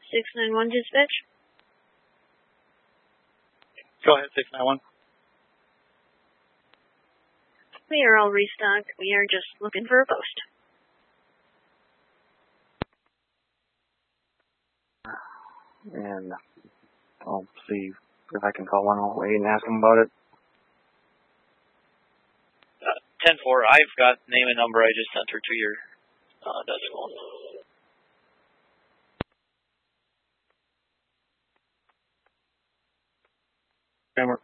691 dispatch. Go ahead, 691. We are all restocked. We are just looking for a post. And I'll see if I can call 108 and ask them about it. 10-4, I've got name and number. I just sent her to your decimal. Camera.